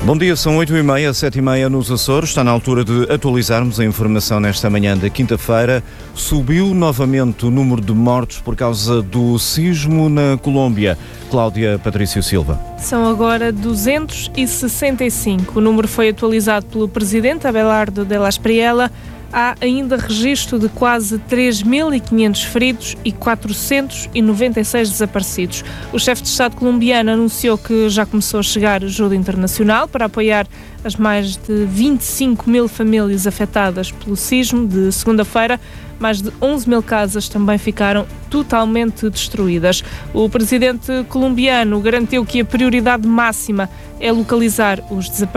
Bom dia, são 8h30, 7h30 nos Açores. Está na altura de atualizarmos a informação nesta manhã da quinta-feira. Subiu novamente o número de mortos por causa do sismo na Colômbia. Cláudia Patrício Silva. São agora 265. O número foi atualizado pelo presidente Abelardo de la Espriella. Há ainda registro de quase 3.500 feridos e 496 desaparecidos. O chefe de Estado colombiano anunciou que já começou a chegar ajuda internacional para apoiar as mais de 25 mil famílias afetadas pelo sismo de segunda-feira. Mais de 11 mil casas também ficaram totalmente destruídas. O presidente colombiano garantiu que a prioridade máxima é localizar os desaparecidos